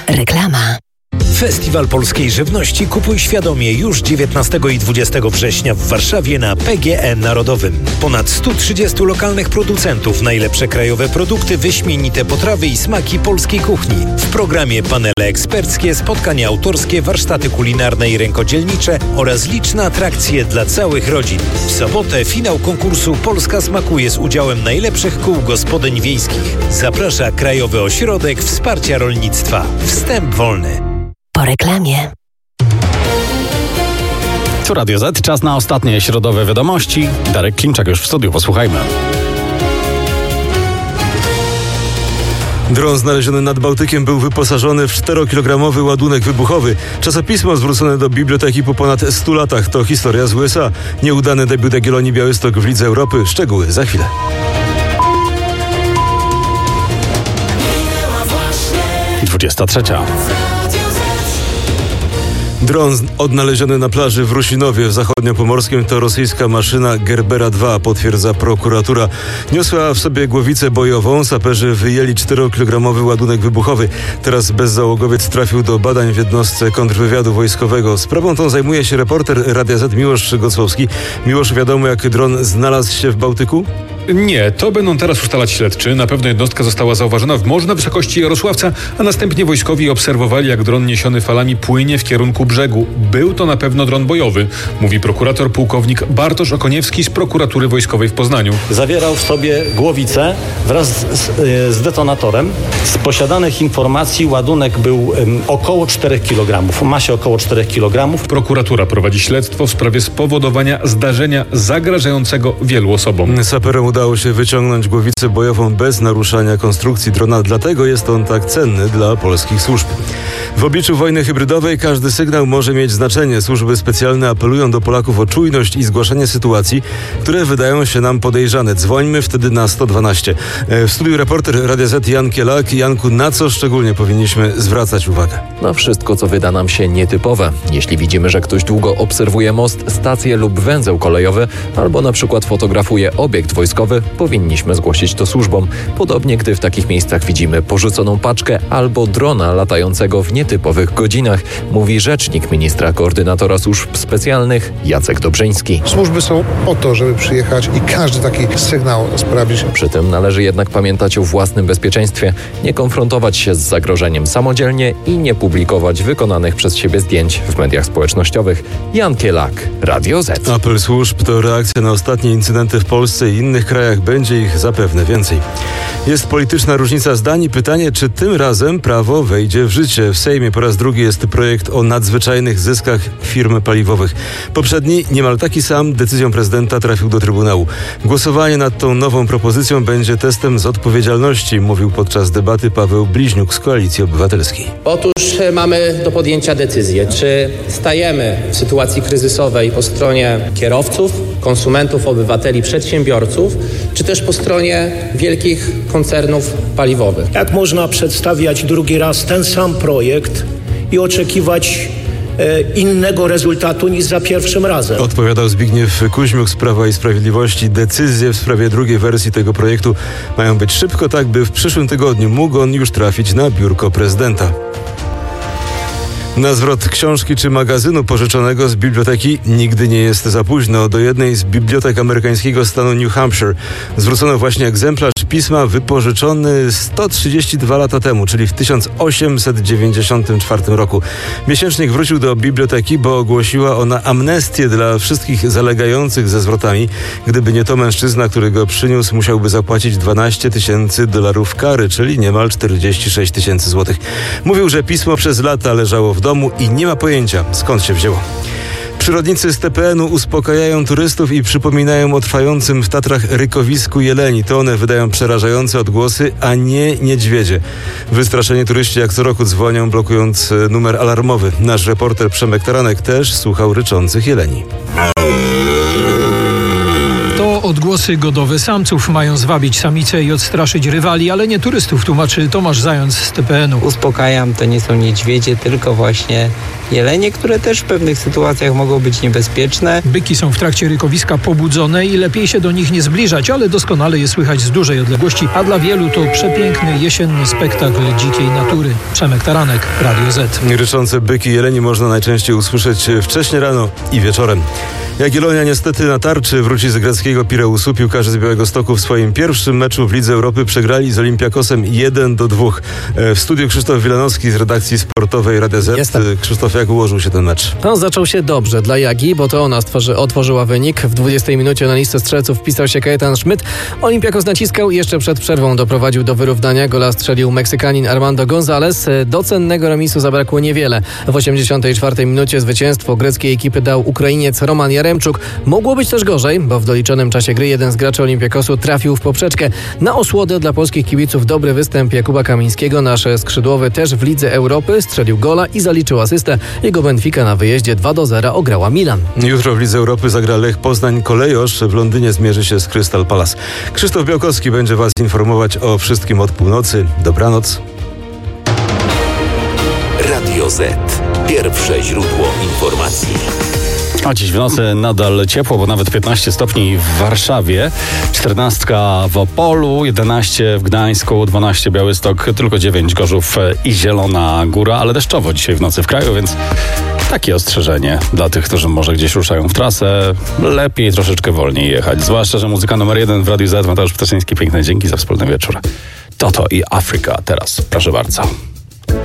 Reklama. Festiwal Polskiej Żywności Kupuj Świadomie już 19 i 20 września w Warszawie na PGE Narodowym. Ponad 130 lokalnych producentów, najlepsze krajowe produkty, wyśmienite potrawy i smaki polskiej kuchni. W programie panele eksperckie, spotkania autorskie, warsztaty kulinarne i rękodzielnicze oraz liczne atrakcje dla całych rodzin. W sobotę finał konkursu Polska smakuje z udziałem najlepszych kół gospodyń wiejskich. Zaprasza Krajowy Ośrodek Wsparcia Rolnictwa. Wstęp wolny. Po reklamie. Tu Radio Z, czas na ostatnie środowe wiadomości. Darek Klimczak już w studiu, posłuchajmy. Dron znaleziony nad Bałtykiem był wyposażony w 4-kilogramowy ładunek wybuchowy. Czasopismo zwrócone do biblioteki po ponad 100 latach to historia z USA. Nieudany debiut Jagiellonii Białystok w Lidze Europy. Szczegóły za chwilę. 23. Dron odnaleziony na plaży w Rusinowie w zachodniopomorskim to rosyjska maszyna Gerbera 2, potwierdza prokuratura. Niosła w sobie głowicę bojową. Saperzy wyjęli 4-kilogramowy ładunek wybuchowy. Teraz bezzałogowiec trafił do badań w jednostce kontrwywiadu wojskowego. Sprawą tą zajmuje się reporter Radia Z Miłosz Gocłowski. Miłosz, wiadomo jak dron znalazł się w Bałtyku? Nie, to będą teraz ustalać śledczy. Na pewno jednostka została zauważona w morzu na wysokości Jarosławca, a następnie wojskowi obserwowali, jak dron niesiony falami płynie w kierunku brzegu. Był to na pewno dron bojowy, mówi prokurator pułkownik Bartosz Okoniewski z prokuratury wojskowej w Poznaniu. Zawierał w sobie głowicę wraz z detonatorem. Z posiadanych informacji ładunek był około 4 kg, w masie około 4 kg. Prokuratura prowadzi śledztwo w sprawie spowodowania zdarzenia zagrażającego wielu osobom. Saperom udało się wyciągnąć głowicę bojową bez naruszania konstrukcji drona, dlatego jest on tak cenny dla polskich służb. W obliczu wojny hybrydowej każdy sygnał może mieć znaczenie. Służby specjalne apelują do Polaków o czujność i zgłaszanie sytuacji, które wydają się nam podejrzane. Dzwońmy wtedy na 112. W studiu reporter Radia Z Jan Kielak. Janku, na co szczególnie powinniśmy zwracać uwagę? Na wszystko, co wyda nam się nietypowe. Jeśli widzimy, że ktoś długo obserwuje most, stację lub węzeł kolejowy, albo na przykład fotografuje obiekt wojskowy, powinniśmy zgłosić to służbom. Podobnie, gdy w takich miejscach widzimy porzuconą paczkę albo drona latającego w nietypowych godzinach, mówi rzecznik ministra koordynatora służb specjalnych Jacek Dobrzyński. Służby są po to, żeby przyjechać i każdy taki sygnał sprawdzić. Przy tym należy jednak pamiętać o własnym bezpieczeństwie, nie konfrontować się z zagrożeniem samodzielnie i nie publikować wykonanych przez siebie zdjęć w mediach społecznościowych. Jan Kielak, Radio Z. Apel służb to reakcja na ostatnie incydenty w Polsce i innych krajach. Będzie ich zapewne więcej. Jest polityczna różnica zdań i pytanie, czy tym razem prawo wejdzie w życie. W Sejmie po raz drugi jest projekt o nadzwyczajnych zyskach firm paliwowych. Poprzedni, niemal taki sam, decyzją prezydenta trafił do Trybunału. Głosowanie nad tą nową propozycją będzie testem z odpowiedzialności, mówił podczas debaty Paweł Bliźniuk z Koalicji Obywatelskiej. Otóż mamy do podjęcia decyzję, czy stajemy w sytuacji kryzysowej po stronie kierowców, konsumentów, obywateli, przedsiębiorców, czy też po stronie wielkich koncernów paliwowych. Jak można przedstawiać drugi raz ten sam projekt i oczekiwać innego rezultatu niż za pierwszym razem? Odpowiadał Zbigniew Kuźmiuk z Prawa i Sprawiedliwości. Decyzje w sprawie drugiej wersji tego projektu mają być szybko, tak by w przyszłym tygodniu mógł on już trafić na biurko prezydenta. Na zwrot książki czy magazynu pożyczonego z biblioteki nigdy nie jest za późno. Do jednej z bibliotek amerykańskiego stanu New Hampshire zwrócono właśnie egzemplarz pisma wypożyczony 132 lata temu, czyli w 1894 roku. Miesięcznik wrócił do biblioteki, bo ogłosiła ona amnestię dla wszystkich zalegających ze zwrotami. Gdyby nie to, mężczyzna, który go przyniósł, musiałby zapłacić $12 000 kary, czyli niemal 46 000 złotych. Mówił, że pismo przez lata leżało w domu i nie ma pojęcia, skąd się wzięło. Przyrodnicy z TPN-u uspokajają turystów i przypominają o trwającym w Tatrach rykowisku jeleni. To one wydają przerażające odgłosy, a nie niedźwiedzie. Wystraszeni turyści jak co roku dzwonią, blokując numer alarmowy. Nasz reporter Przemek Taranek też słuchał ryczących jeleni. To odgłosy godowe samców mają zwabić samice i odstraszyć rywali, ale nie turystów, tłumaczy Tomasz Zając z TPN-u. Uspokajam, to nie są niedźwiedzie, tylko właśnie jelenie, które też w pewnych sytuacjach mogą być niebezpieczne. Byki są w trakcie rykowiska pobudzone i lepiej się do nich nie zbliżać, ale doskonale je słychać z dużej odległości, a dla wielu to przepiękny jesienny spektakl dzikiej natury. Przemek Taranek, Radio Z. Ryczące byki jeleni można najczęściej usłyszeć wcześnie rano i wieczorem. Jagiellonia niestety na tarczy wróci z greckiego Pireusu. Piłkarze z Białegostoku w swoim pierwszym meczu w Lidze Europy przegrali z Olympiakosem 1-2. W studiu Krzysztof Wilanowski z redakcji sportowej Radia Z. Jestem. Krzysztof, jak ułożył się ten mecz? No, zaczął się dobrze dla Jagi, bo to ona otworzyła wynik. W 20 minucie na listę strzelców wpisał się Kajetan Schmidt. Olympiakos naciskał i jeszcze przed przerwą doprowadził do wyrównania. Gola strzelił Meksykanin Armando González. Do cennego remisu zabrakło niewiele. W 84 minucie zwycięstwo greckiej ekipy dał Ukrainiec Roman Jaremczuk. Mogło być też gorzej, bo w doliczonym czasie gry jeden z graczy Olympiakosu trafił w poprzeczkę. Na osłodę dla polskich kibiców dobry występ Jakuba Kamińskiego. Nasz skrzydłowy też w Lidze Europy strzelił gola i zaliczył asystę. Jego Benfica na wyjeździe 2-0 ograła Milan. Jutro w Lidze Europy zagra Lech Poznań. Kolejosz w Londynie zmierzy się z Crystal Palace. Krzysztof Białkowski będzie Was informować o wszystkim od północy. Dobranoc. Radio Z. Pierwsze źródło informacji. A dziś w nocy nadal ciepło, bo nawet 15 stopni w Warszawie, 14 w Opolu, 11 w Gdańsku, 12 Białystok, tylko 9 Gorzów i Zielona Góra, ale deszczowo dzisiaj w nocy w kraju, więc takie ostrzeżenie dla tych, którzy może gdzieś ruszają w trasę. Lepiej troszeczkę wolniej jechać, zwłaszcza, że muzyka numer 1 w Radiu Z, Mateusz Ptaszyński. Piękne dzięki za wspólny wieczór. Toto i Afryka teraz, proszę bardzo.